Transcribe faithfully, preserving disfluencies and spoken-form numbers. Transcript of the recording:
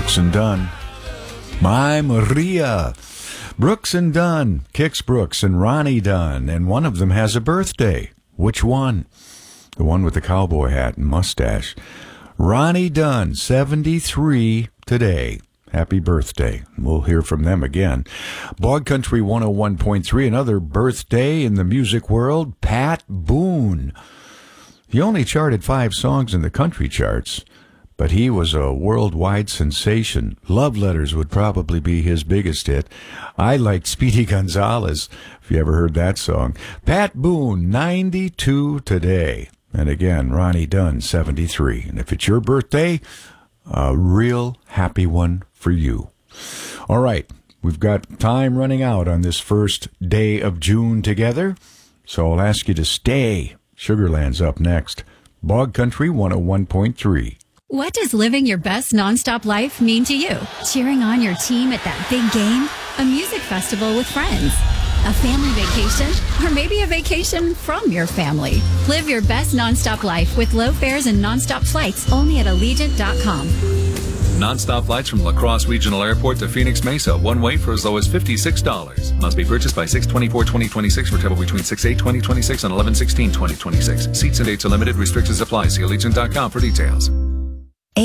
Brooks and Dunn. My Maria. Brooks and Dunn, Kix Brooks and Ronnie Dunn, and one of them has a birthday. Which one? The one with the cowboy hat and mustache. Ronnie Dunn, seventy-three today. Happy birthday. We'll hear from them again. Bog Country one oh one point three, another birthday in the music world, Pat Boone. He only charted five songs in the country charts, but he was a worldwide sensation. Love Letters would probably be his biggest hit. I liked Speedy Gonzales, if you ever heard that song. Pat Boone, ninety-two today. And again, Ronnie Dunn, seventy-three. And if it's your birthday, a real happy one for you. All right, we've got time running out on this first day of June together, so I'll ask you to stay. Sugarland's up next. Bog Country one oh one point three. What does living your best nonstop life mean to you? Cheering on your team at that big game? A music festival with friends? A family vacation? Or maybe a vacation from your family? Live your best nonstop life with low fares and nonstop flights only at Allegiant dot com. Nonstop flights from La Crosse Regional Airport to Phoenix Mesa, one way for as low as fifty-six dollars. Must be purchased by six twenty-four twenty twenty-six for travel between six eight twenty twenty-six and eleven sixteen twenty twenty-six. Seats and dates are limited. Restrictions apply. See Allegiant dot com for details.